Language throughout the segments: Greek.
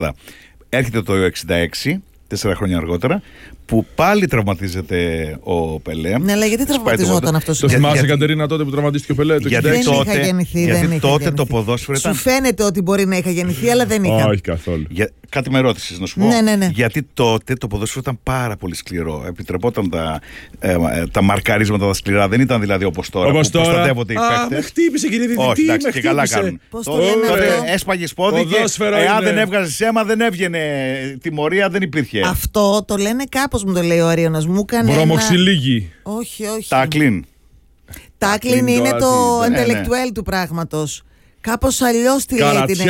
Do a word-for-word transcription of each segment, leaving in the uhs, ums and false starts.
Έρχεται το εξήντα έξι, τέσσερα χρόνια αργότερα, που πάλι τραυματίζεται ο Πελέ. Ναι, αλλά γιατί τραυματιζόταν αυτό? Το θυμάσαι, Κατερίνα, τότε που τραυματίστηκε ο Πελέ? Το γιατί δεν τότε, είχα γεννηθεί. Γιατί δεν τότε είχα το ποδόσφαιρο ήταν. Σου φαίνεται ότι μπορεί να είχα γεννηθεί, αλλά δεν είχα. Όχι καθόλου. Για... Κάτι με ρώτησες να σου πω. Ναι, ναι, ναι. Γιατί τότε το ποδόσφαιρο ήταν πάρα πολύ σκληρό. Επιτρεπόταν τα, ε, τα μαρκαρίσματα τα σκληρά. Δεν ήταν δηλαδή όπως τώρα. Όπως που τώρα. προστατεύονται οι παίκτες. Με χτύπησε, κύριε Διευθυντή. Όχι, εντάξει, με και καλά χτύπησε. κάνουν. Πώς το λένε αυτό? Έσπαγες πόδι και εάν δεν έβγαζες αίμα δεν έβγαινε. Τιμωρία δεν υπήρχε. Αυτό το λένε κάπως, μου το λέει ο Αρίωνας. Μου έκανε. Βρωμοξυλίγη. Όχι, όχι. Τάκλιν. Τάκλιν είναι το intellectual του πράγματος. Κάπως αλλιώς τη λέει την.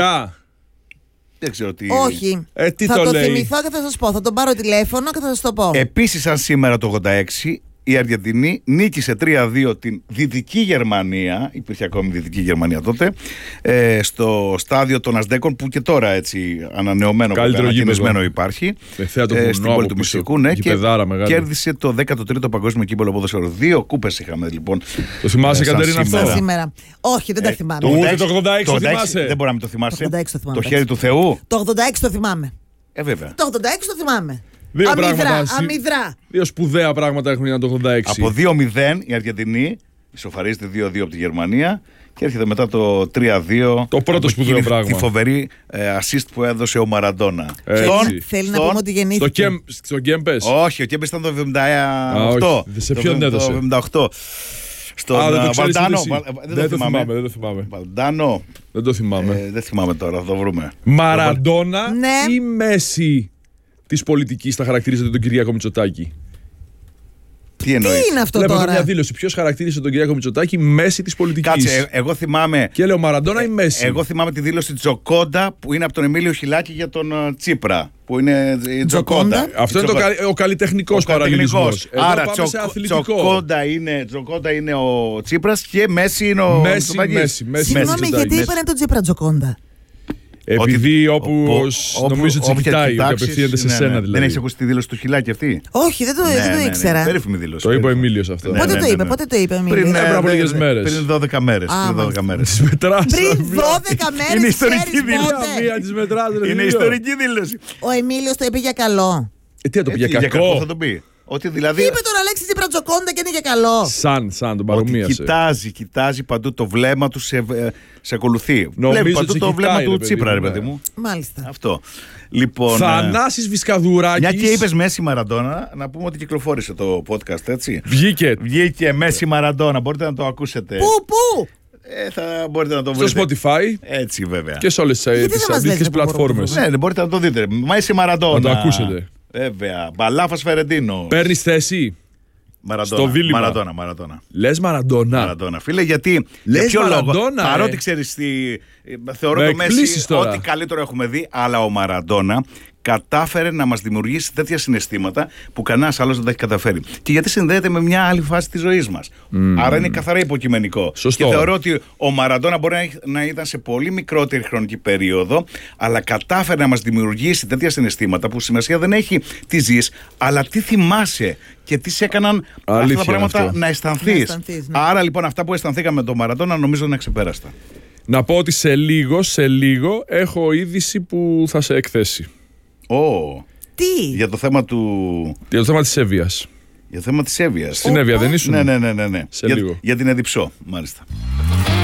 Δεν ξέρω τι. Όχι. Ε, τι θα το το λέει? θυμηθώ και θα σας πω. Θα τον πάρω τηλέφωνο και θα σας το πω. Επίσης, σαν σήμερα το ογδόντα έξι, η Αργεντινή νίκησε τρία δύο την Δυτική Γερμανία. Υπήρχε ακόμη Δυτική Γερμανία τότε. Ε, στο στάδιο των Ασδέκων, που και τώρα έτσι ανανεωμένο ανακοινισμένο υπάρχει. Ε, στην πόλη του Μεξικού. Ναι, και κέρδισε το δέκατο τρίτο παγκόσμιο κύπελλο ποδοσφαίρου. Δύο κούπες είχαμε λοιπόν. Το θυμάσαι, Κατερίνα, αυτό? Σήμερα. Όχι, δεν τα θυμάμαι. Το ούτε το ογδόντα έξι το θυμάσαι? Δεν μπορεί να μην το θυμάσαι. Το, το χέρι του Θεού. Το ογδόντα έξι το θυμάμαι. Ε, βέβαια. Το ογδόντα έξι το θυμάμαι. Δύο αμυδρά, πράγματα, αμυδρά. Δύο σπουδαία πράγματα έχουν γίνει το ογδόντα έξι. Από δύο μηδέν η Αργεντινή ισοφαρίζεται δύο δύο από τη Γερμανία και έρχεται μετά το τρία δύο. Το πρώτο σπουδαίο πράγμα. Τη φοβερή ε, assist που έδωσε ο Μαραντόνα. Στον, θέλει στον, να πούμε ότι γεννήθηκε. Στο Γκέμπες. Όχι, ο Γκέμπες ήταν το εβδομήντα οκτώ. Α, όχι. Σε ποιον έδωσε? Το εβδομήντα οκτώ. Στον Βαλντάνο. Δεν το θυμάμαι. Δεν το θυμάμαι. Βαλντάνο. Δεν το θυμάμαι. Ε, δεν θυμάμαι τώρα, θα το βρούμε. Μαραντόνα ναι. ή Μέση της πολιτικής θα χαρακτηρίζεται τον Κυριάκο Μητσοτάκη? Τι εννοείς? Τι είναι αυτό Βλέπω τώρα? μια δήλωση. Ποιος χαρακτήρισε τον Κυριάκο Μητσοτάκη Μέση της πολιτικής? Κάτσε, εγώ θυμάμαι. Και λέω Μαραντόνα ή Μέση. Εγώ θυμάμαι τη δήλωση Τζοκόντα που είναι από τον Εμίλιο Χιλάκη για τον uh, Τσίπρα. Που είναι η Τζοκόντα. Αυτό είναι το, ο καλλιτεχνικός παραλληλισμός. Άρα Τζοκόντα είναι, είναι ο Τσίπρας και Μέση είναι ο Μητσοτάκης. Συγγνώμη, γιατί είπανε τον Τσίπρα Τζοκόντα? Επειδή όπως νομίζω ότι σε κοιτάει, ότι απευθύνεται σε σένα δηλαδή. Δεν έχεις ακούσει τη δήλωση του Χιλάκη αυτή? Όχι, δεν το, ναι, δεν το ναι, ήξερα. Ναι, περίφημη δήλωση. Το είπε ο Εμίλιος αυτό. Ναι, πότε, ναι, το είπε, ναι, ναι. πότε το είπε ο Εμίλιος? Πριν, πριν από λίγες μέρες. Πριν δώδεκα μέρες. Α, πριν δώδεκα μέρες. Τις μετράς. Πριν δώδεκα μέρες. Είναι ιστορική δήλωση. Είναι ιστορική δήλωση. Ο Εμίλιος το είπε για καλό. Ε, τι θα το πει για κακό? Θα το πει. Ότι δηλαδή... Είπε τον Αλέξη Τσίπρα Τζοκόντα και είναι για καλό. Σαν, σαν τον παρομοίασε. Κοιτάζει, κοιτάζει παντού το βλέμμα του, σε, σε ακολουθεί. Νομίζω Βλέπει παντού το κοιτάει, βλέμμα ρε, του παιδί, Τσίπρα, ρε ναι. παιδί μου. Μάλιστα. Αυτό. Λοιπόν, Θανάσης Βυσκαδουράκης. μια και είπες Μέση Μαραντόνα, να πούμε ότι κυκλοφόρησε το podcast, έτσι. Βγήκε. Βγήκε Μέση Μαραντόνα, μπορείτε να το ακούσετε. Πού, πού? Ε, θα μπορείτε να το βρείτε. Στο Spotify. Έτσι, βέβαια. Και σε όλες τις αντίστοιχες πλατφόρμες. Ναι, μπορείτε να το δείτε. Μέση Μαραντόνα. Να το ακούσετε. Βέβαια. Μπαλάφας Φερεντίνο. Παίρνεις θέση. Μαραντόνα. Στο δίλημμα. Μαραντόνα, Μαραντόνα. Λες Μαραντόνα. Μαραντόνα, φίλε, γιατί. Λες για ποιο Μαραντόνα, λόγο. ε. Παρότι ξέρεις τι. Θεωρώ Με το Μέση τώρα. ό,τι καλύτερο έχουμε δει, αλλά ο Μαραντόνα κατάφερε να μας δημιουργήσει τέτοια συναισθήματα που κανένας άλλος δεν τα έχει καταφέρει. Και γιατί συνδέεται με μια άλλη φάση της ζωής μας. Mm. Άρα είναι καθαρά υποκειμενικό. Σωστό. Και θεωρώ ότι ο Μαραντόνα μπορεί να ήταν σε πολύ μικρότερη χρονική περίοδο, αλλά κατάφερε να μας δημιουργήσει τέτοια συναισθήματα που σημασία δεν έχει τι ζεις, αλλά τι θυμάσαι και τι σε έκαναν αλήθεια αυτά τα πράγματα αυτό. να αισθανθείς. Να αισθανθείς, ναι. Άρα λοιπόν αυτά που αισθανθήκαμε με τον Μαραντόνα νομίζω είναι αξεπέραστα. Να πω ότι σε λίγο, σε λίγο έχω είδηση που θα σε εκθέσει. Oh. Τι? Για το θέμα του. Για το θέμα της Εύβοιας. Για το θέμα της Εύβοιας. Στην Εύβοια δεν ήσουν? Ναι, ναι, ναι, ναι, ναι. Σε για, λίγο. για την Εδιψό, μάλιστα.